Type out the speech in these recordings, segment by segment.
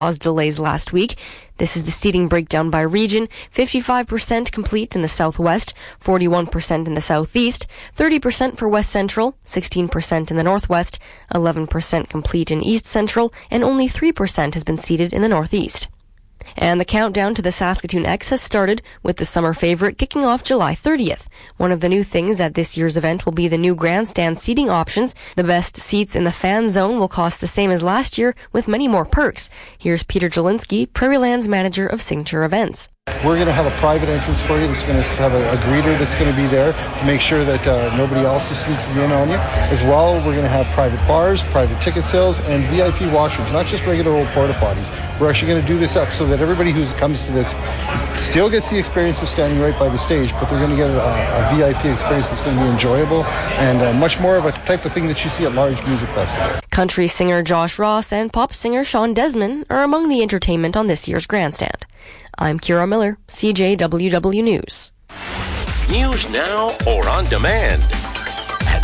caused delays last week. This is the seating breakdown by region. 55% complete in the southwest, 41% in the southeast, 30% for west central, 16% in the northwest, 11% complete in east central, and only 3% has been seated in the northeast. And the countdown to the Saskatoon X has started, with the summer favorite kicking off July 30th. One of the new things at this year's event will be the new grandstand seating options. The best seats in the fan zone will cost the same as last year, with many more perks. Here's Peter Jelinski, Prairie Lands manager of Signature Events. We're going to have a private entrance for you that's going to have a greeter that's going to be there to make sure that nobody else is sneaking in on you. As well, we're going to have private bars, private ticket sales, and VIP washrooms, not just regular old porta potties. We're actually going to do this up so that everybody who comes to this still gets the experience of standing right by the stage, but they're going to get a VIP experience that's going to be enjoyable and much more of a type of thing that you see at large music festivals. Country singer Josh Ross and pop singer Sean Desmond are among the entertainment on this year's grandstand. I'm Kira Miller, CJWW News. News now or on demand at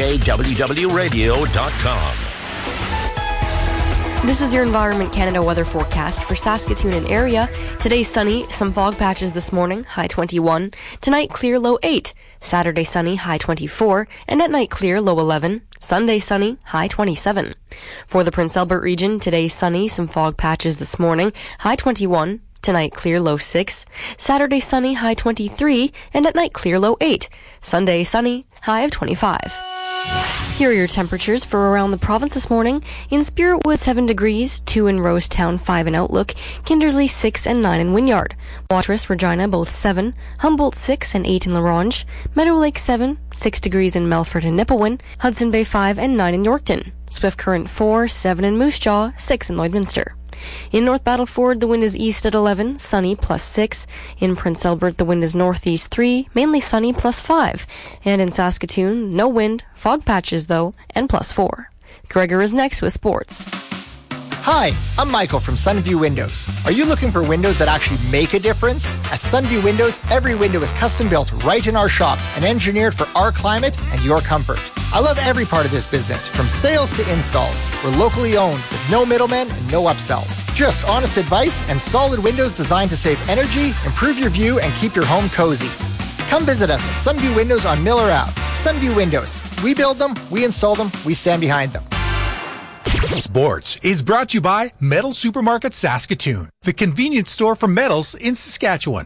CJWWradio.com. This is your Environment Canada weather forecast for Saskatoon and area. Today sunny, some fog patches this morning, high 21. Tonight clear, low 8. Saturday sunny, high 24. And at night clear, low 11. Sunday sunny, high 27. For the Prince Albert region, today sunny, some fog patches this morning, high 21. Tonight clear, low 6. Saturday sunny, high 23. And at night clear, low 8. Sunday sunny, high of 25. Here are your temperatures for around the province this morning. In Spiritwood, 7 degrees, 2 in Rosetown, 5 in Outlook, Kindersley, 6 and 9 in Wynyard, Watrous, Regina, both 7, Humboldt, 6 and 8 in La Ronge, Meadow Lake, 7, 6 degrees in Melfort and Nipawin, Hudson Bay, 5 and 9 in Yorkton, Swift Current, 4, 7 in Moose Jaw, 6 in Lloydminster. In North Battleford, the wind is east at 11, sunny, plus 6. In Prince Albert, the wind is northeast 3, mainly sunny, plus 5. And in Saskatoon, no wind, fog patches though, and plus 4. Gregor is next with sports. Hi, I'm Michael from Sunview Windows. Are you looking for windows that actually make a difference? At Sunview Windows, every window is custom built right in our shop and engineered for our climate and your comfort. I love every part of this business, from sales to installs. We're locally owned with no middlemen and no upsells. Just honest advice and solid windows designed to save energy, improve your view, and keep your home cozy. Come visit us at Sunview Windows on Miller Ave. Sunview Windows. We build them, we install them, we stand behind them. Sports is brought to you by Metal Supermarket Saskatoon, the convenience store for metals in Saskatchewan.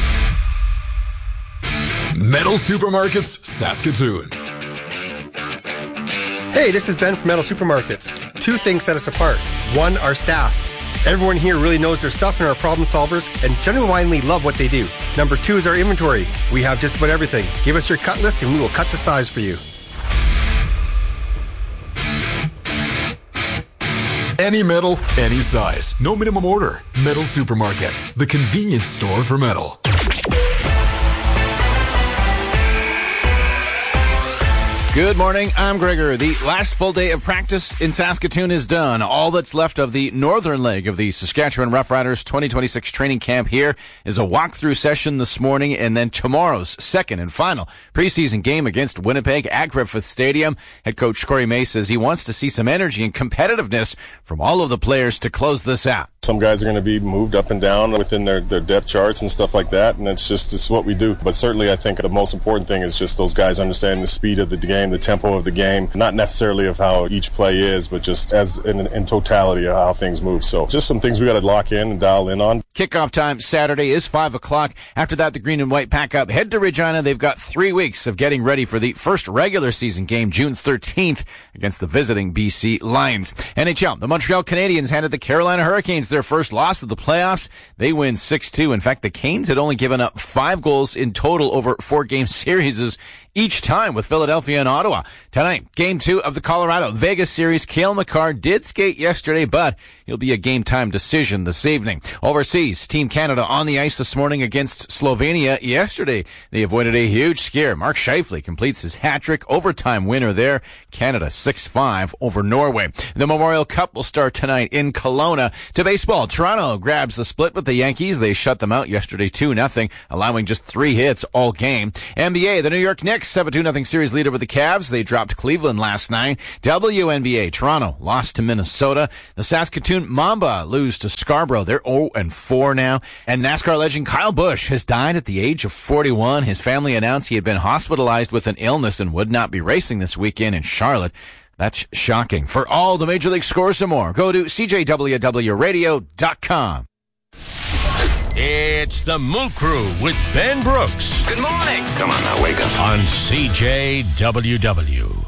Metal Supermarkets Saskatoon. Hey, this is Ben from Metal Supermarkets. 2 things set us apart. 1, our staff. Everyone here really knows their stuff and are problem solvers and genuinely love what they do. Number 2 is our inventory. We have just about everything. Give us your cut list and we will cut the size for you. Any metal, any size. No minimum order. Metal Supermarkets, the convenience store for metal. Good morning, I'm Gregor. The last full day of practice in Saskatoon is done. All that's left of the northern leg of the Saskatchewan Roughriders 2026 training camp here is a walkthrough session this morning, and then tomorrow's second and final preseason game against Winnipeg at Griffith Stadium. Head coach Corey May says he wants to see some energy and competitiveness from all of the players to close this out. Some guys are going to be moved up and down within their depth charts and stuff like that, and it's what we do. But certainly I think the most important thing is just those guys understanding the speed of the game, the tempo of the game, not necessarily of how each play is, but just as in totality of how things move. So just some things we got to lock in and dial in on. Kickoff time Saturday is 5 o'clock. After that, the green and white pack up, head to Regina. They've got 3 weeks of getting ready for the first regular season game, June 13th, against the visiting BC Lions. NHL, the Montreal Canadiens handed the Carolina Hurricanes their first loss of the playoffs. They win 6-2. In fact, the Canes had only given up 5 goals in total over 4-game series each time with Philadelphia and Ottawa. Tonight, Game 2 of the Colorado Vegas series. Cale Makar did skate yesterday, but he'll be a game-time decision this evening. Overseas, Team Canada on the ice this morning against Slovenia. Yesterday, they avoided a huge scare. Mark Scheifele completes his hat-trick, overtime winner there. Canada 6-5 over Norway. The Memorial Cup will start tonight in Kelowna. To baseball, Toronto grabs the split with the Yankees. They shut them out yesterday 2-0, allowing just 3 hits all game. NBA, the New York Knicks Knicks have a 2-0 series lead over the Cavs. They dropped Cleveland last night. WNBA, Toronto lost to Minnesota. The Saskatoon Mamba lose to Scarborough. They're 0-4 now. And NASCAR legend Kyle Busch has died at the age of 41. His family announced he had been hospitalized with an illness and would not be racing this weekend in Charlotte. That's shocking. For all the Major League scores and more, go to CJWWRadio.com. It's the Moo Crew with Ben Brooks. Good morning. Come on now, wake up. On CJWW.